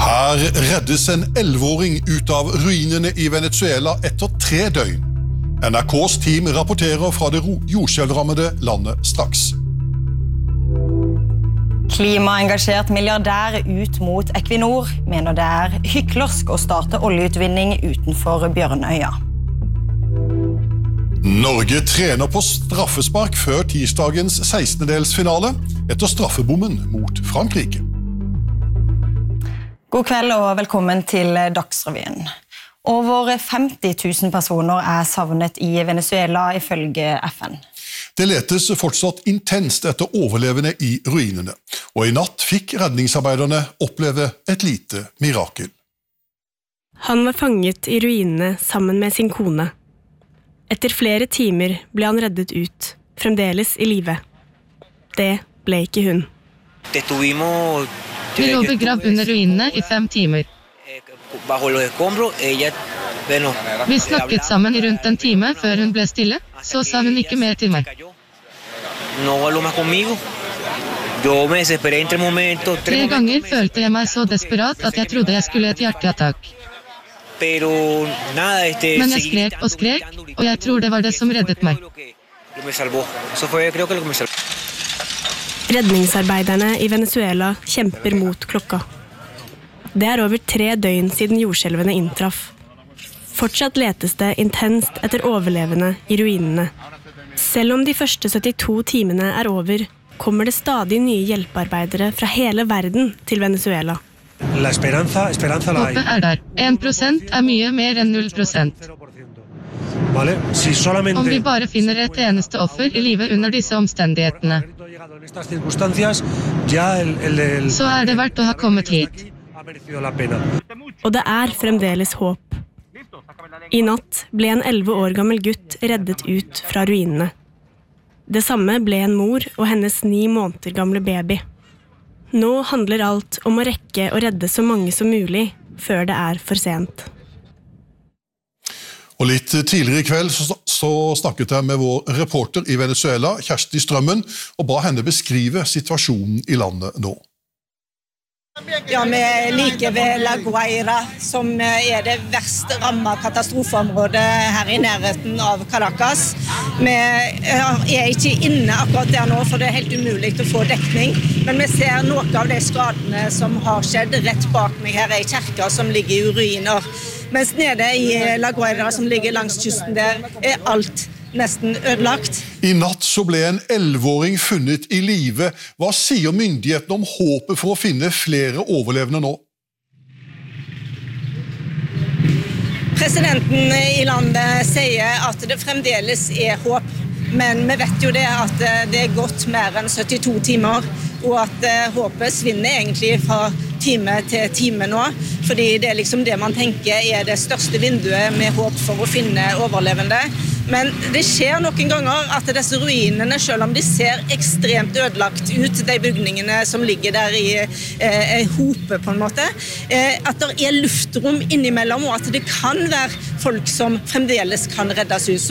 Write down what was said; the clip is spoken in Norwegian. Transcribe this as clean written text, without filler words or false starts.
Her reddes en 11-åring ut av ruinene i Venezuela etter 3 døgn. NRKs team rapporterer fra det jordskjelvrammede landet straks. Klimaengasjert milliardær ut mot Equinor mener det hyklersk å starte oljeutvinning utenfor Bjørnøya. Norge trener på straffespark før tirsdagens 16-delsfinale etter straffebommen mot Frankrike. God kveld og velkommen til Dagsrevyen. Over 50 000 personer savnet i Venezuela ifølge FN. Det letes fortsatt intenst etter overlevende i ruinene, og i natt fikk redningsarbeiderne oppleve et lite mirakel. Han var fanget i ruinene sammen med sin kone. Etter flere timer ble han reddet ut, fremdeles i live. Det ble ikke hun. Vi lå begravd under ruinene i 5 timer. Vi snakket sammen i rundt en time før hun ble stille, så sa hun ikke mer til meg. 3 ganger følte jeg meg så desperat at jeg trodde jeg skulle et hjerteattakk. Men jeg skrek og skrek, og jeg tror det var det som reddet meg. Redningsarbeiderne i Venezuela kjemper mot klokka. Det over 3 døgn siden jordskjelvene inntraff. Fortsatt letes det intenst etter overlevende i ruinene. Selv om de første 72 timene over, kommer det stadig nye hjelpearbeidere fra hele verden til Venezuela. Håpet der. 1% mye mer enn 0%. Om vi bare finner et eneste offer i livet under disse omstendighetene, så det verdt å ha kommet hit. Og det fremdeles håp. I natt ble en 11 år gammel gutt reddet ut fra ruinene. Det samme ble en mor og hennes 9 måneder gamle baby. Nå handler alt om å rekke å redde så mange som mulig før det for sent. Og litt tidligere i kveld så snakket jeg med vår reporter i Venezuela, Kjersti Strømmen, og ba henne beskrive situasjonen i landet nå. Ja, vi like ved La Guaira, som det verst rammet katastrofeområdet her i nærheten av Caracas. Vi ikke inne akkurat der nå, for det helt umulig å få dekning, men vi ser noe av de skadene som har skjedd. Rett bak meg her en kirke som ligger i ruiner, mens nede i La Guaira, som ligger langs kysten der, alt nesten ødelagt. I natt så ble en 11-åring funnet i live. Hva sier myndighetene om håpet for å finne flere overlevende nå? Presidenten i landet sier at det fremdeles håp, men vi vet jo det at det gått mer enn 72 timer, og at håpet svinner egentlig fra time til time nå, fordi det liksom det man tenker det største vinduet med håp for å finne overlevende. Men det skjer noen ganger at disse ruinene, selv om de ser ekstremt ødelagt ut, de bygningene som ligger der i hope på en måte, at det luftrom innimellom, og at det kan være folk som fremdeles kan reddes ut.